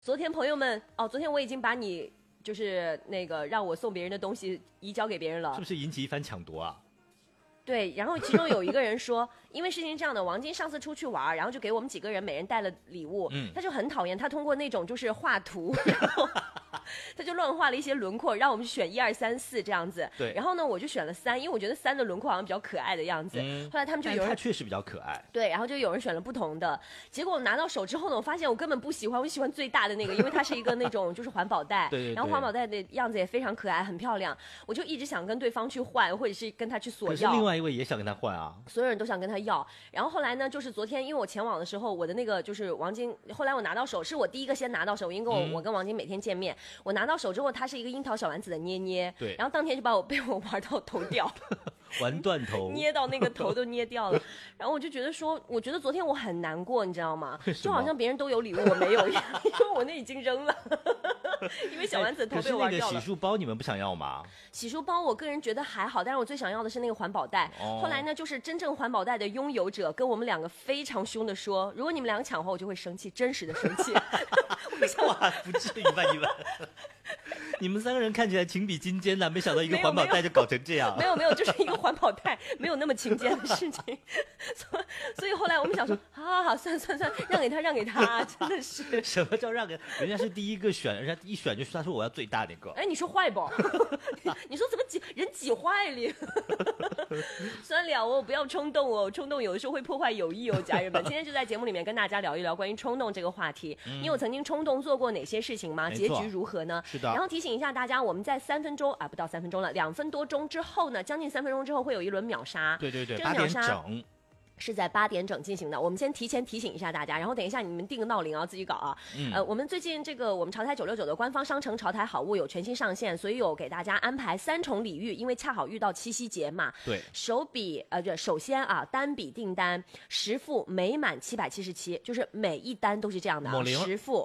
昨天朋友们昨天我已经把你就是那个让我送别人的东西移交给别人了， 是不是引起一番抢夺啊？ 对，然后其中有一个人说，因为事情这样的，王晶上次出去玩，然后就给我们几个人每人带了礼物，他就很讨厌，他通过那种就是画图，然后他就乱画了一些轮廓，让我们选1、2、3、4这样子。 对， 然后呢，我就选了3，因为我觉得3的轮廓好像比较可爱的样子。后来他们就有人， 他确实比较可爱。 对，然后就有人选了不同的，结果我拿到手之后呢，我发现我根本不喜欢，我喜欢最大的那个，因为它是一个那种就是环保袋， 对， 然后环保袋的样子也非常可爱，很漂亮，我就一直想跟对方去换，或者是跟他去索要。 可是另外一位也想跟他换啊， 所有人都想跟他要。然后后来呢，就是昨天因为我前往的时候，我的那个就是王晶，后来我拿到手，是我第一个先拿到手，因为我跟王晶每天见面，我拿到手之后，它是一个樱桃小丸子的捏捏， 对， 然后当天就被我玩到头掉。 玩断头， 捏到那个头都捏掉了，然后我就觉得说，我觉得昨天我很难过，你知道吗？就好像别人都有礼物，我没有一样，因为我那已经扔了，因为小丸子的头被我玩掉了。 可是那个洗漱包你们不想要吗？ 洗漱包我个人觉得还好，但是我最想要的是那个环保袋。后来呢，就是真正环保袋的拥有者跟我们两个非常凶的说，如果你们两个抢的话，我就会生气，真实的生气。 哇，不至于吧你们？你们3个人看起来情比金坚的，没想到一个环保袋就搞成这样。 没有，就是一个环保袋，没有那么情坚的事情。所以后来我们想说，好，算，让给他，真的是。 什么叫让给？人家是第一个选，人家一选就是他说我要最大那个。 哎，你说坏不？你说怎么人挤坏了？算了，我不要冲动哦，冲动有的时候会破坏友谊哦，家人们。今天就在节目里面跟大家聊一聊关于冲动这个话题。你有曾经冲动做过哪些事情吗？结局如何呢？ 是的。 然后提醒一下大家，我们在3分钟不到3分钟了，2分多钟之后呢，将近3分钟之后会有一轮秒杀。 对， 这个 8点整。 是在8点整进行的，我们先提前提醒一下大家，然后等一下你们定个闹铃啊，自己搞啊。我们最近这个我们潮台969的官方商城潮台好物有全新上线，所以有给大家安排3重礼遇，因为恰好遇到7夕节嘛。 对， 首先单笔订单10付每满777，就是每一单都是这样的10付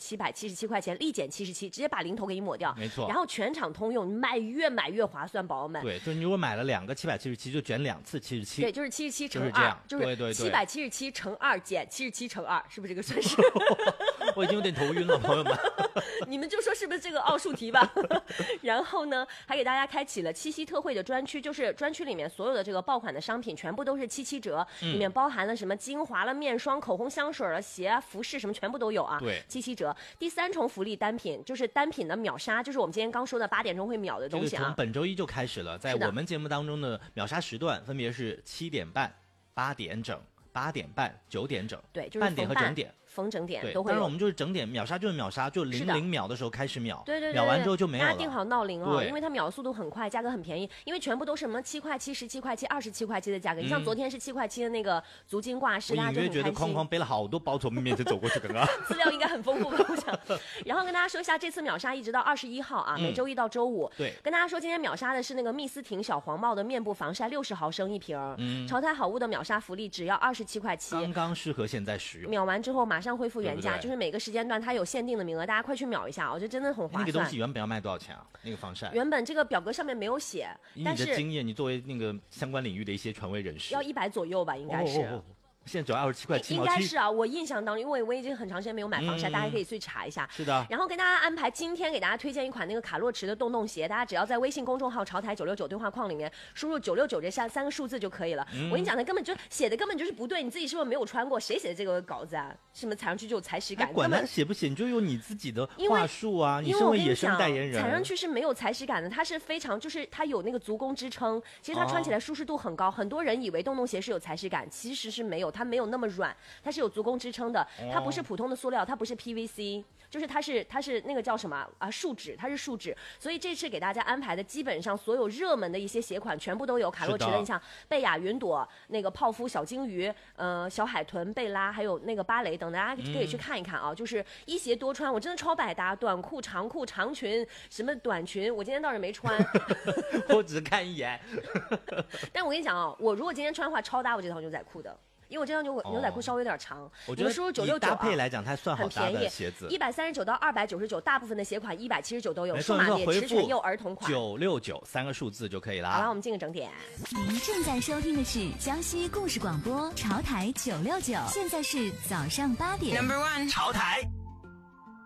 777块钱，立减77，直接把零头给你抹掉， 没错。 然后全场通用，越买越划算，宝宝们。 对，就是你如果买了2个777，就卷2次77。 对，就是77乘2。 就是这样。 就是777乘2减77乘2，是不是这个算式？ 我已经有点头晕了，朋友们。 你们就说是不是这个奥数题吧？然后呢，还给大家开启了7夕特惠的专区，就是专区里面所有的这个爆款的商品全部都是7折，里面包含了什么精华了、面霜、口红、香水了、鞋啊、服饰什么全部都有啊。 对 ，7折。第3重福利单品就是单品的秒杀，就是我们今天刚说的8点钟会秒的东西啊。 从本周一就开始了，在我们节目当中的秒杀时段分别是7点半、8点整、8点半、9点整， 对，就是半点和整点。 逢整点对， 都会有。 当然我们就是整点，秒杀就是秒杀，就00秒的时候开始秒， 对， 秒完之后就没有了。 大家定好闹铃哦，因为它秒速度很快，价格很便宜，因为全部都是什么7块7、17块7、27块7的价格。你像昨天是7块7的那个足金挂饰，大家就很开心。 我隐约觉得框框背了好多包从面前走过去，刚刚资料应该很丰富吧？我想。然后跟大家说一下，这次秒杀一直到21号啊，每周一到周五。 对， 跟大家说，今天秒杀的是那个蜜丝婷小黄帽的面部防晒60毫升一瓶，潮台好物的秒杀福利只要27块7， 刚刚适合现在使用。 秒完之后马上恢复原价。 对， 就是每个时间段它有限定的名额，大家快去秒一下，我觉得真的很划算。 那个东西原本要卖多少钱啊？那个防晒？ 原本这个表格上面没有写，但是以你的经验，你作为那个相关领域的一些权威人士， 要100左右吧，应该是。 现在只要27块7毛7， 应该是啊，我印象当中，因为我已经很长时间没有买防晒，大家可以去查一下。 是的。 然后跟大家安排今天给大家推荐一款那个卡洛驰的洞洞鞋，大家只要在微信公众号潮台969对话框里面输入969这3个数字就可以了。我跟你讲的根本就写的根本就是不对，你自己是不是没有穿过？谁写的这个稿子啊？什么踩上去就有踩屎感？ 管他写不写，你就用你自己的话术啊！你身为野生代言人， 踩上去是没有踩屎感的，它是非常就是它有那个足弓支撑，其实它穿起来舒适度很高。很多人以为洞洞鞋是有踩屎感，其实是没有，它没有那么软。它是有足弓支撑的，它不是普通的塑料，它不是 PVC， 就是它是那个叫什么啊？树脂，它是树脂。所以这次给大家安排的基本上所有热门的一些鞋款全部都有卡洛驰的，你像贝雅、云朵、那个泡芙、小金鱼、小海豚、贝拉，还有那个芭蕾等，大家可以去看一看啊。就是一鞋多穿，我真的超百搭，短裤、长裤、长裙，什么短裙，我今天倒是没穿， 我只是看一眼。 但我跟你讲啊，我如果今天穿的话，超搭我这条牛仔裤的。因为我这条牛仔裤稍微有点长， 我觉得以搭配来讲，它算好搭的鞋子 ，139到299，大部分的鞋款179都有，数码也持全柚儿童款 969，3个数字就可以了。 好了，我们进个整点。 您正在收听的是江西故事广播潮台969，现在是早上8点。 Number 1，潮台。